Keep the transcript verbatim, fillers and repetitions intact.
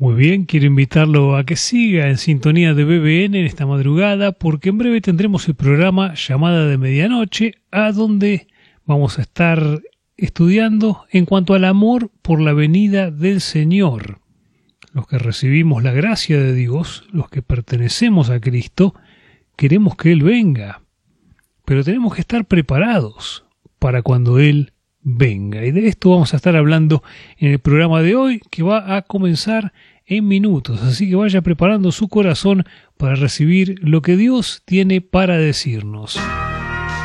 Muy bien, quiero invitarlo a que siga en sintonía de B B N en esta madrugada, porque en breve tendremos el programa Llamada de Medianoche, a donde vamos a estar estudiando en cuanto al amor por la venida del Señor. Los que recibimos la gracia de Dios, los que pertenecemos a Cristo, queremos que Él venga, pero tenemos que estar preparados para cuando Él venga. Y de esto vamos a estar hablando en el programa de hoy, que va a comenzar en minutos. Así que vaya preparando su corazón para recibir lo que Dios tiene para decirnos.